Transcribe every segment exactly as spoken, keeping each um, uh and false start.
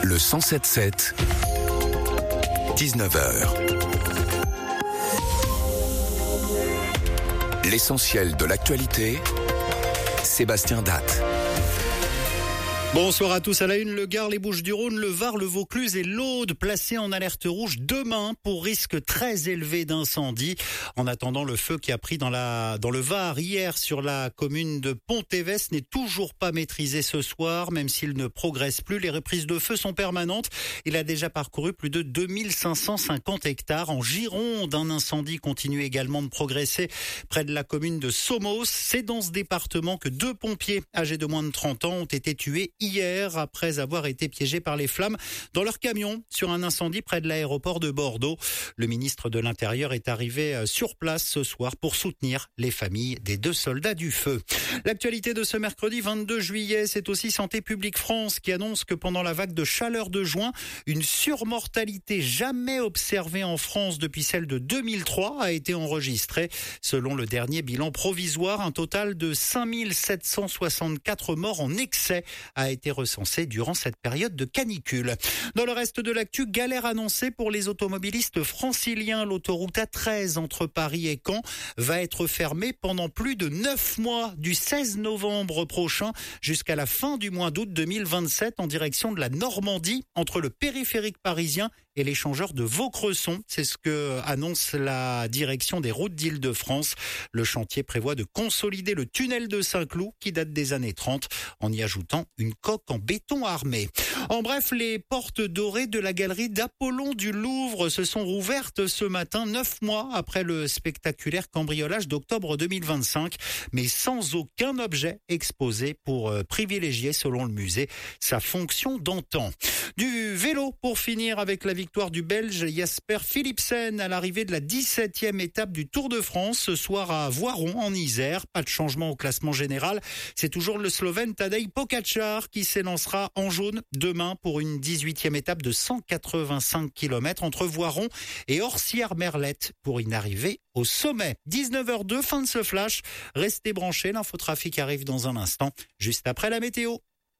Le cent sept sept, dix-neuf heures. L'essentiel de l'actualité, Sébastien Datte. Bonsoir à tous. À la une, le Gard, les Bouches-du-Rhône, le Var, le Vaucluse et l'Aude placés en alerte rouge demain pour risque très élevé d'incendie. En attendant, le feu qui a pris dans la dans le Var hier sur la commune de Pont-Évès n'est toujours pas maîtrisé ce soir, même s'il ne progresse plus. Les reprises de feu sont permanentes. Il a déjà parcouru plus de deux mille cinq cent cinquante hectares. En Gironde, un incendie continue également de progresser près de la commune de Somos. C'est dans ce département que deux pompiers âgés de moins de trente ans ont été tués hier après avoir été piégés par les flammes dans leur camion sur un incendie près de l'aéroport de Bordeaux. Le ministre de l'Intérieur est arrivé sur place ce soir pour soutenir les familles des deux soldats du feu. L'actualité de ce mercredi vingt-deux juillet, c'est aussi Santé publique France qui annonce que pendant la vague de chaleur de juin, une surmortalité jamais observée en France depuis celle de deux mille trois a été enregistrée. Selon le dernier bilan provisoire, un total de cinq mille sept cent soixante-quatre morts en excès a été recensé durant cette période de canicule. Dans le reste de l'actu, galère annoncée pour les automobilistes franciliens. L'autoroute A treize entre Paris et Caen va être fermée pendant plus de neuf mois, du seize novembre prochain jusqu'à la fin du mois d'août deux mille vingt-sept en direction de la Normandie, entre le périphérique parisien et l'échangeur de Vaucresson. C'est ce que annonce la direction des routes d'Île-de-France. Le chantier prévoit de consolider le tunnel de Saint-Cloud qui date des années trente en y ajoutant une coque en béton armé. En bref, les portes dorées de la galerie d'Apollon du Louvre se sont rouvertes ce matin, neuf mois après le spectaculaire cambriolage d'octobre deux mille vingt-cinq, mais sans aucun objet exposé pour privilégier, selon le musée, sa fonction d'antan. Du vélo pour finir avec la victoire du Belge Jasper Philipsen à l'arrivée de la dix-septième étape du Tour de France ce soir à Voiron en Isère. Pas de changement au classement général. C'est toujours le Slovène Tadej Pogačar qui s'élancera en jaune demain pour une dix-huitième étape de cent quatre-vingt-cinq kilomètres entre Voiron et Orsières-Merlette pour une arrivée au sommet. dix-neuf heures deux, fin de ce flash. Restez branchés, l'infotrafic arrive dans un instant, juste après la météo.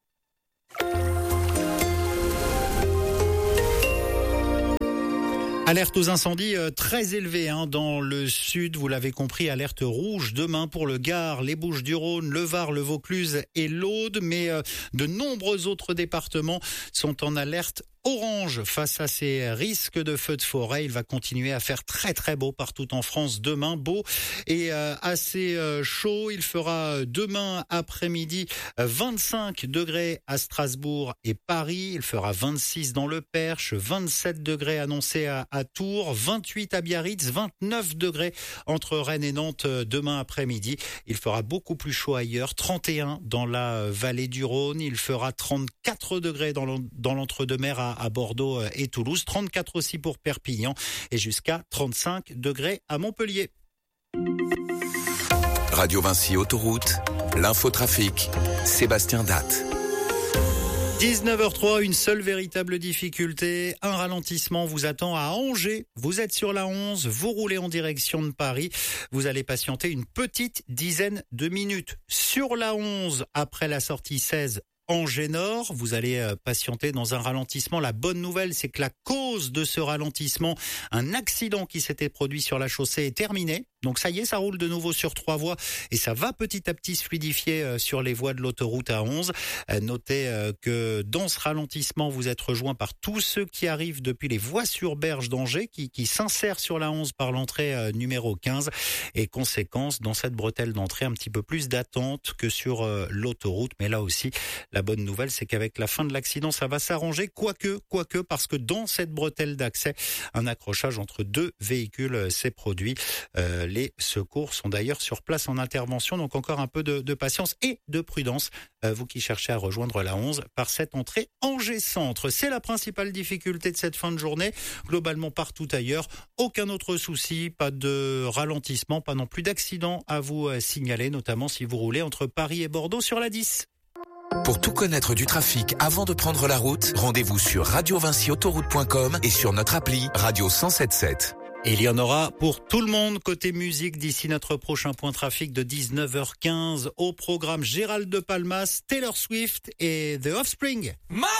Alerte aux incendies euh, très élevée hein, dans le sud, vous l'avez compris, alerte rouge demain pour le Gard, les Bouches-du-Rhône, le Var, le Vaucluse et l'Aude, mais euh, de nombreux autres départements sont en alerte orange face à ces risques de feux de forêt. Il va continuer à faire très très beau partout en France demain, beau et euh, assez euh, chaud. Il fera demain après-midi euh, vingt-cinq degrés à Strasbourg et Paris. Il fera vingt-six dans le Perche, vingt-sept degrés annoncés à, à Tours, vingt-huit à Biarritz, vingt-neuf degrés entre Rennes et Nantes euh, demain après-midi. Il fera beaucoup plus chaud ailleurs, trente et un dans la euh, vallée du Rhône. Il fera trente-quatre degrés dans l'entre-deux-mer à à Bordeaux et Toulouse, trente-quatre aussi pour Perpignan et jusqu'à trente-cinq degrés à Montpellier. Radio Vinci Autoroute, l'infotrafic, Sébastien Datte. dix-neuf heures trois, une seule véritable difficulté, un ralentissement vous attend à Angers. Vous êtes sur la onze, vous roulez en direction de Paris. Vous allez patienter une petite dizaine de minutes. Sur la onze, après la sortie seize, Angers Nord, vous allez patienter dans un ralentissement. La bonne nouvelle, c'est que la cause de ce ralentissement, un accident qui s'était produit sur la chaussée, est terminé. Donc ça y est, ça roule de nouveau sur trois voies et ça va petit à petit se fluidifier sur les voies de l'autoroute A onze. Notez que dans ce ralentissement, vous êtes rejoint par tous ceux qui arrivent depuis les voies sur berge d'Angers, qui, qui s'insèrent sur la onze par l'entrée numéro quinze. Et conséquence, dans cette bretelle d'entrée, un petit peu plus d'attente que sur l'autoroute. Mais là aussi, la bonne nouvelle, c'est qu'avec la fin de l'accident, ça va s'arranger. Quoique, quoique, parce que dans cette bretelle d'accès, un accrochage entre deux véhicules s'est produit. Euh, Les secours sont d'ailleurs sur place en intervention, donc encore un peu de, de patience et de prudence, euh, vous qui cherchez à rejoindre la onze par cette entrée Angers Centre. C'est la principale difficulté de cette fin de journée. Globalement partout ailleurs, aucun autre souci, pas de ralentissement, pas non plus d'accident à vous euh, signaler, notamment si vous roulez entre Paris et Bordeaux sur la dix. Pour tout connaître du trafic avant de prendre la route, rendez-vous sur radio vinci autoroute point com et sur notre appli Radio cent sept sept. Et il y en aura pour tout le monde côté musique d'ici notre prochain point trafic de dix-neuf heures quinze. Au programme Gérald de Palmas, Taylor Swift et The Offspring.